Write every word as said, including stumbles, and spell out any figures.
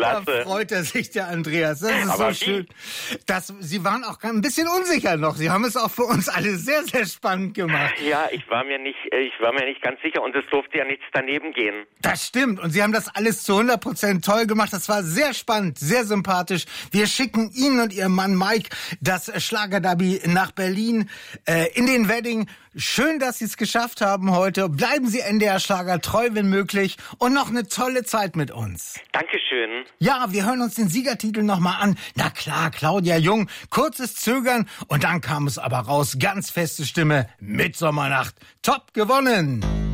Klasse. Da freut er sich, der Andreas. Das ist Aber so schön. Das, Sie waren auch ein bisschen unsicher noch. Sie haben es auch für uns alle sehr, sehr spannend gemacht. Ja, ich war mir nicht, ich war mir nicht ganz sicher und es durfte ja nichts daneben gehen. Das stimmt. Und Sie haben das alles zu hundert Prozent toll gemacht. Das war sehr spannend, sehr sympathisch. Wir schicken Ihnen und Ihrem Mann Mike das Schlagerderby nach Berlin, äh, in den Wedding. Schön, dass Sie es geschafft haben heute. Bleiben Sie N D R Schlager treu, wenn möglich. Und noch eine tolle Zeit mit uns. Dankeschön. Ja, wir hören uns den Siegertitel nochmal an. Na klar, Claudia Jung. Kurzes Zögern. Und dann kam es aber raus. Ganz feste Stimme. Mitsommernacht. Top gewonnen.